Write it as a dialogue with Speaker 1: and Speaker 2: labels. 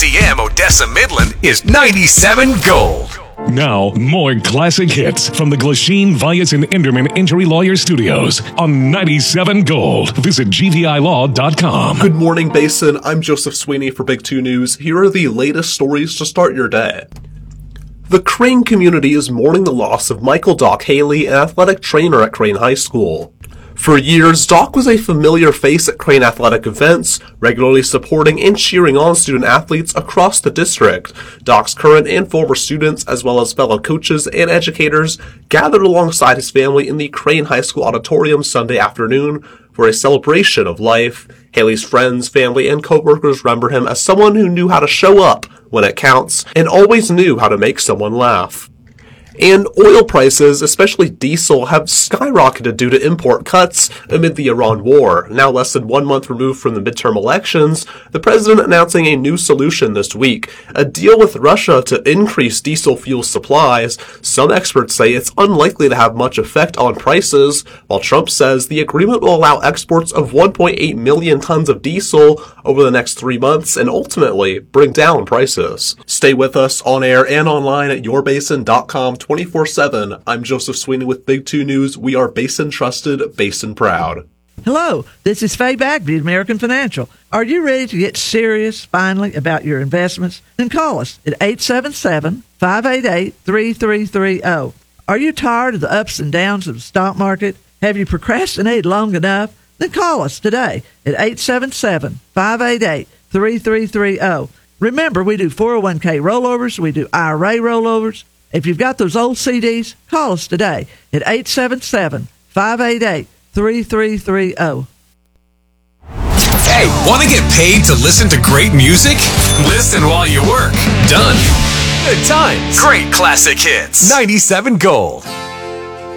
Speaker 1: KCM Odessa Midland is 97 Gold.
Speaker 2: Now, more classic hits from the Glasheen, Vyas, and Enderman Injury Lawyer Studios on 97 Gold. Visit gvilaw.com.
Speaker 3: Good morning, Basin. I'm Joseph Sweeney for Big 2 News. Here are the latest stories to start your day. The Crane community is mourning the loss of Michael Doc Haley, an athletic trainer at Crane High School. For years, Doc was a familiar face at Crane athletic events, regularly supporting and cheering on student athletes across the district. Doc's current and former students, as well as fellow coaches and educators, gathered alongside his family in the Crane High School auditorium Sunday afternoon for a celebration of life. Haley's friends, family, and coworkers remember him as someone who knew how to show up when it counts and always knew how to make someone laugh. And oil prices, especially diesel, have skyrocketed due to import cuts amid the Iran war. Now less than 1 month removed from the midterm elections, the president announcing a new solution this week, a deal with Russia to increase diesel fuel supplies. Some experts say it's unlikely to have much effect on prices, while Trump says the agreement will allow exports of 1.8 million tons of diesel over the next 3 months and ultimately bring down prices. Stay with us on air and online at yourbasin.com 24/7. I'm Joseph Sweeney with Big 2 News. We are Basin trusted, Basin proud.
Speaker 4: Hello, this is Faye Bagby at American Financial. Are you ready to get serious finally about your investments? Then call us at 877-588-3330. Are you tired of the ups and downs of the stock market? Have you procrastinated long enough? Then call us today at 877-588-3330. Remember, we do 401k rollovers, we do IRA rollovers. If you've got those old CDs, call us today at 877-588-3330.
Speaker 1: Hey, want to get paid to listen to great music? Listen while you work. Done. Good times. Great classic hits. 97 Gold.